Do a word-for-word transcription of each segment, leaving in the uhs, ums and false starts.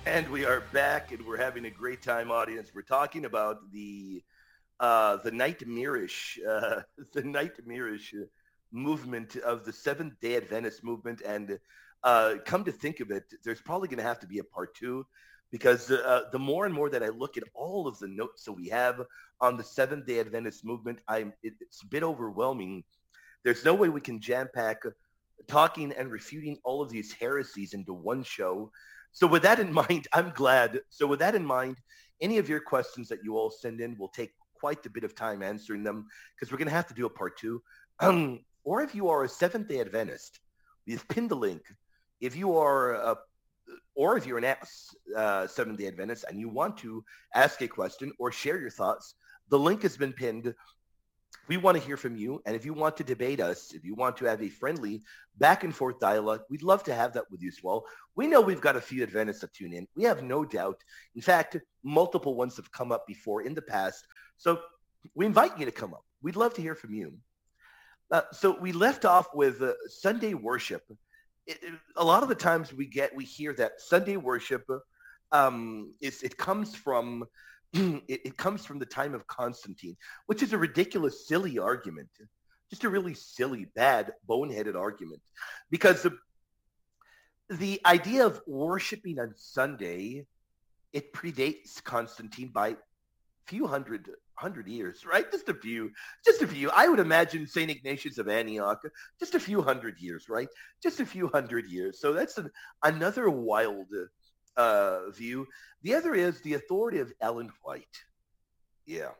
And we are back, and we're having a great time, audience. We're talking about the uh, the nightmarish, uh, the nightmarish movement of the Seventh Day Adventist movement. And uh, come to think of it, there's probably going to have to be a part two, because uh, the more and more that I look at all of the notes that we have on the Seventh Day Adventist movement, I'm it, it's a bit overwhelming. There's no way we can jam pack talking and refuting all of these heresies into one show. So with that in mind, I'm glad. So with that in mind, any of your questions that you all send in will take quite a bit of time answering them, because we're going to have to do a part two. Um, or if you are a Seventh-day Adventist, we've pinned the link. If you are, a, or if you're an ex uh, Seventh-day Adventist and you want to ask a question or share your thoughts, the link has been pinned. We want to hear from you. And if you want to debate us, if you want to have a friendly back and forth dialogue, we'd love to have that with you as well. We know we've got a few Adventists that tune in. We have no doubt. In fact, multiple ones have come up before in the past. So we invite you to come up. We'd love to hear from you. Uh, so we left off with uh, Sunday worship. It, it, a lot of the times we get, we hear that Sunday worship um, is, it comes from it, it comes from the time of Constantine, which is a ridiculous, silly argument. Just a really silly, bad, boneheaded argument. Because the, the idea of worshiping on Sunday, it predates Constantine by a few hundred hundred years, right? Just a few, just a few. I would imagine Saint Ignatius of Antioch, just a few hundred years, right? Just a few hundred years. So that's an, another wild uh, view. The other is the authority of Ellen White. Yeah.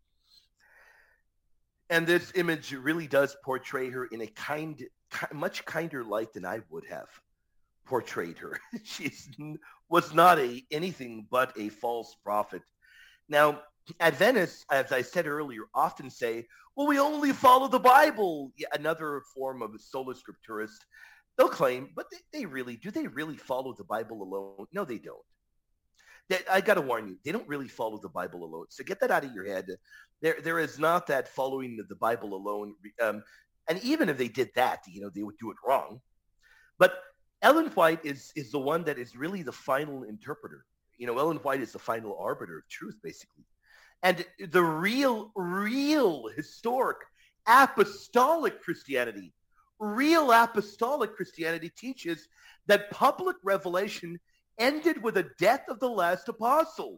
And this image really does portray her in a kind, much kinder light than I would have portrayed her. She was not a anything but a false prophet. Now, Adventists, as I said earlier, often say, well, we only follow the Bible. Yeah, another form of sola scripturist. They'll claim, but they, they really, do they really follow the Bible alone? No, they don't. They, I got to warn you, they don't really follow the Bible alone. So get that out of your head. There, there is not that following the Bible alone. Um, and even if they did that, you know, they would do it wrong. But Ellen White is, is the one that is really the final interpreter. You know, Ellen White is the final arbiter of truth, basically. And the real, real historic apostolic Christianity, real apostolic Christianity teaches that public revelation ended with the death of the last apostle,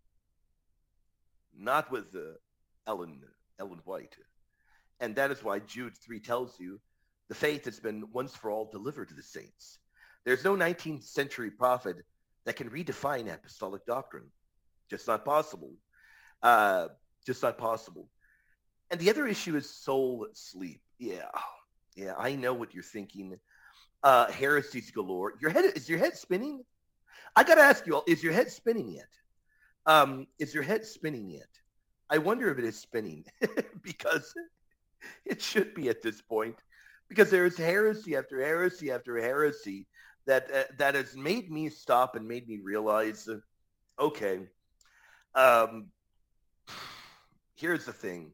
not with uh, Ellen, Ellen White. And that is why Jude three tells you the faith has been once for all delivered to the saints. There's no nineteenth century prophet that can redefine apostolic doctrine. Just not possible. Uh, just not possible. And the other issue is soul sleep. Yeah, yeah, I know what you're thinking. Uh, heresies galore. Your head is your head spinning? I got to ask you all: is your head spinning yet? Um, is your head spinning yet? I wonder if it is spinning because it should be at this point. Because there is heresy after heresy after heresy that uh, that has made me stop and made me realize, uh, okay. Um, here's the thing.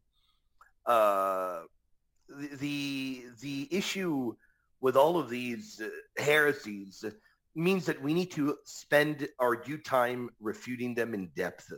Uh, the, the the issue with all of these uh, heresies means that we need to spend our due time refuting them in depth.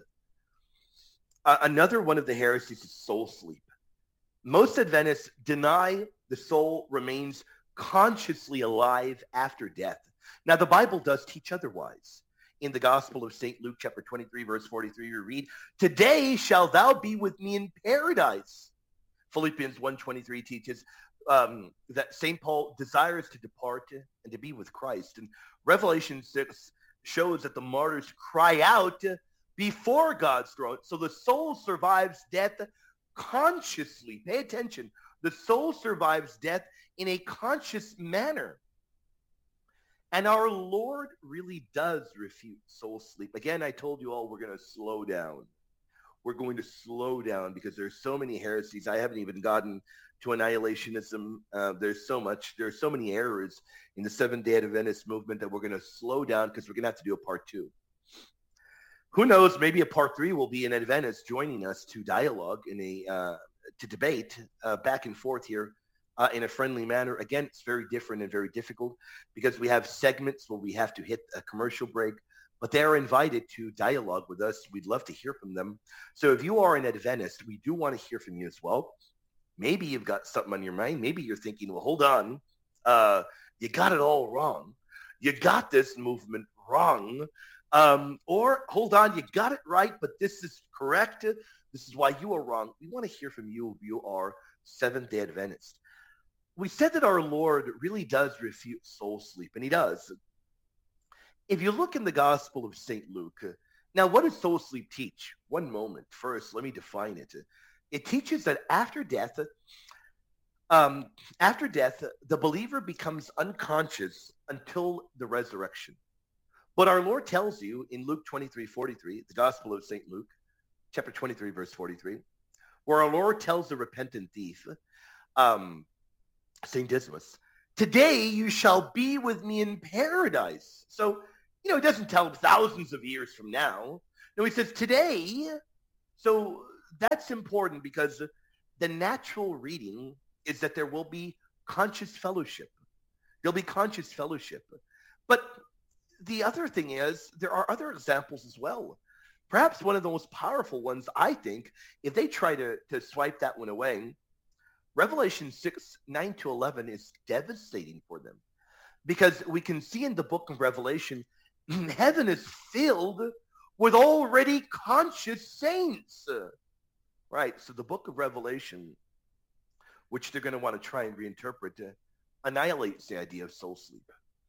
Uh, another one of the heresies is soul sleep. Most Adventists deny the soul remains consciously alive after death. Now, the Bible does teach otherwise. In the Gospel of Saint Luke, chapter twenty-three, verse forty-three, we read, "Today shall thou be with me in paradise." Philippians one twenty-three teaches um, that Saint Paul desires to depart and to be with Christ. And Revelation six shows that the martyrs cry out before God's throne. So the soul survives death consciously. Pay attention. The soul survives death in a conscious manner. And our Lord really does refute soul sleep. Again, I told you all we're going to slow down. We're going to slow down because there's so many heresies. I haven't even gotten to annihilationism. Uh, there's so much. There's so many errors in the Seventh-day Adventist movement that we're going to slow down because we're going to have to do a part two. Who knows? Maybe a part three will be an Adventist joining us to dialogue in a uh, to debate uh, back and forth here uh, in a friendly manner. Again, it's very different and very difficult because we have segments where we have to hit a commercial break, but they are invited to dialogue with us. We'd love to hear from them. So if you are an Adventist, we do want to hear from you as well. Maybe you've got something on your mind. Maybe you're thinking, well, hold on. Uh, you got it all wrong. You got this movement wrong. Um, or hold on, you got it right, but this is correct. This is why you are wrong. We want to hear from you if you are Seventh-day Adventist. We said that our Lord really does refute soul sleep, and he does. If you look in the Gospel of Saint Luke, now what does soul sleep teach? One moment. First, let me define it. It teaches that after death, um, after death, the believer becomes unconscious until the resurrection. But our Lord tells you in Luke twenty-three forty-three, the Gospel of Saint Luke, chapter twenty-three, verse forty-three, where our Lord tells the repentant thief, um, Saint Dismas, today you shall be with me in paradise. So, you know, he doesn't tell him thousands of years from now. No, he says today. So that's important because the natural reading is that there will be conscious fellowship. There'll be conscious fellowship. But the other thing is there are other examples as well. Perhaps one of the most powerful ones, I think, if they try to, to swipe that one away, Revelation six, nine to eleven is devastating for them. Because we can see in the book of Revelation, heaven is filled with already conscious saints. Right, so the book of Revelation, which they're going to want to try and reinterpret, uh, annihilates the idea of soul sleep.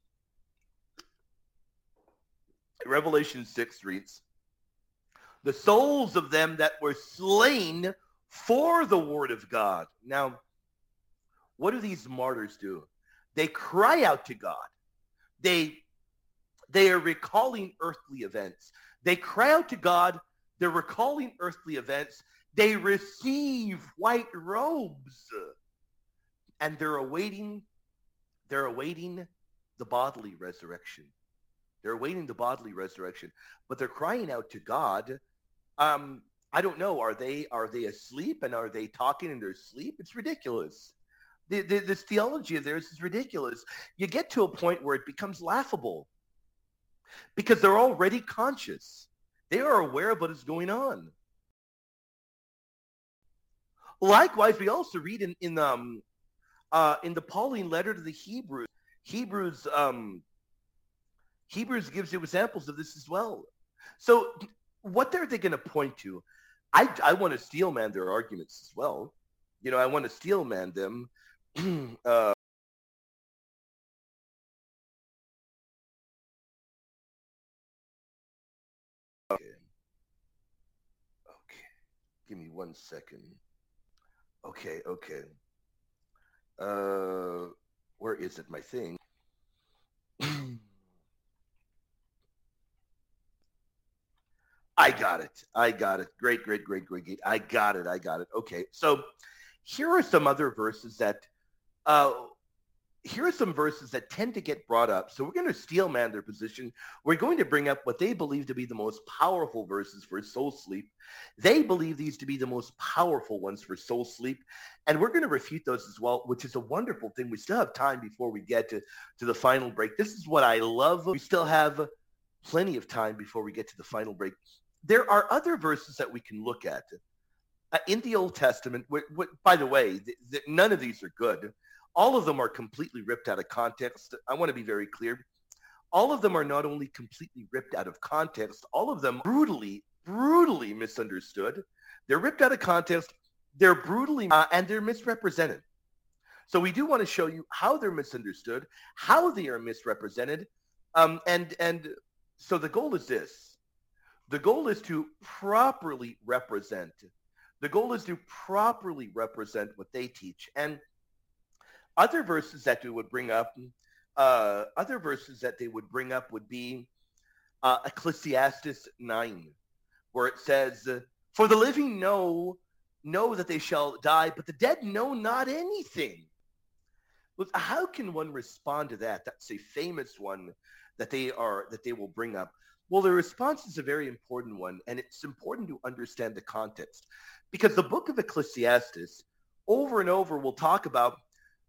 Revelation six reads, the souls of them that were slain for the word of God. Now, what do these martyrs do? They cry out to God. They, they are recalling earthly events. They cry out to God. They're recalling earthly events. They receive white robes, and they're awaiting, they're awaiting the bodily resurrection. They're awaiting the bodily resurrection, but they're crying out to God. Um, I don't know. Are they are they asleep, and are they talking in their sleep? It's ridiculous. The, the, this theology of theirs is ridiculous. You get to a point where it becomes laughable because they're already conscious. They are aware of what is going on. Likewise, we also read in in um uh, in the Pauline letter to the Hebrews. Hebrews um, Hebrews gives you examples of this as well. So, what are they going to point to? I I want to steel man their arguments as well. You know, I want to steel man them. uh, okay. Okay. Give me one second. Okay, okay. Uh, where is it, my thing? I got it. I got it. Great, great, great, great, great. I got it. I got it. Okay. So here are some other verses that, uh, here are some verses that tend to get brought up. So we're going to steel man their position. We're going to bring up what they believe to be the most powerful verses for soul sleep. They believe these to be the most powerful ones for soul sleep. And we're going to refute those as well, which is a wonderful thing. We still have time before we get to, to the final break. This is what I love. We still have plenty of time before we get to the final break. There are other verses that we can look at. Uh, in the Old Testament, wh- wh- by the way, th- th- none of these are good. All of them are completely ripped out of context. I want to be very clear. All of them are not only completely ripped out of context, all of them brutally, brutally misunderstood. They're ripped out of context. They're brutally, uh, and they're misrepresented. So we do want to show you how they're misunderstood, how they are misrepresented. Um, and, and so the goal is this. The goal is to properly represent. The goal is to properly represent what they teach. And other verses that we would bring up, uh, other verses that they would bring up would be uh, Ecclesiastes nine, where it says, "For the living know know that they shall die, but the dead know not anything." Well, how can one respond to that? That's a famous one that they are that they will bring up. Well, the response is a very important one, and it's important to understand the context, because the book of Ecclesiastes over and over will talk about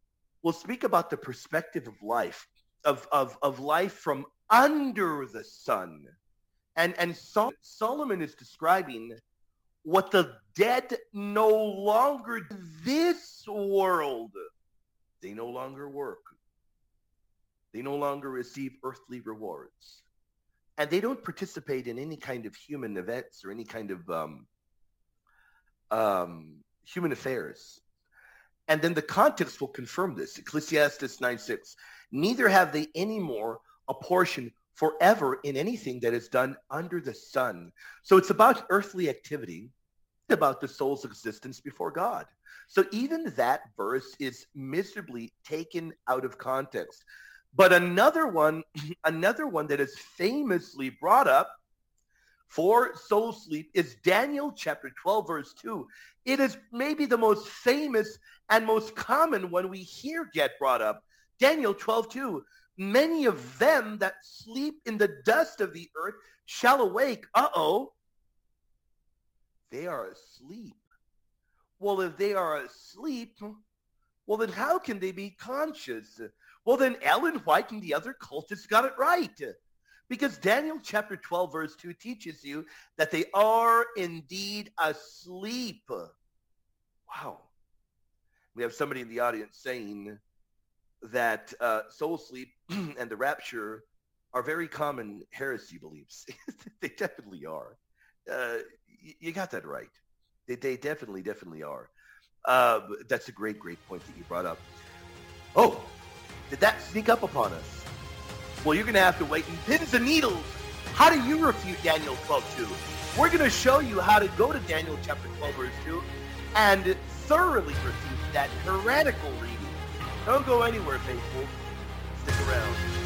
will speak about the perspective of life, of, of, of life from under the sun. And, and Sol- Solomon is describing what the dead no longer do this world. They no longer work. They no longer receive earthly rewards. And they don't participate in any kind of human events or any kind of um, um, human affairs. And then the context will confirm this. Ecclesiastes nine six. Neither have they any more a portion forever in anything that is done under the sun. So it's about earthly activity, about the soul's existence before God. So even that verse is miserably taken out of context. But another one, another one that is famously brought up for soul sleep is Daniel chapter twelve, verse two. It is maybe the most famous and most common one we hear get brought up. Daniel twelve two. Many of them that sleep in the dust of the earth shall awake. Uh-oh. They are asleep. Well, if they are asleep, well, then how can they be conscious? Well, then Ellen White and the other cultists got it right. Because Daniel chapter twelve, verse two teaches you that they are indeed asleep. Wow. We have somebody in the audience saying that uh, soul sleep and the rapture are very common heresy beliefs. They definitely are. Uh, you got that right. They, they definitely, definitely are. Uh, that's a great, great point that you brought up. Oh, did that sneak up upon us? Well, you're going to have to wait in pins and needles. How do you refute Daniel twelve two? We're going to show you how to go to Daniel chapter twelve, verse two, and thoroughly refute that heretical reading. Don't go anywhere, faithful. Stick around.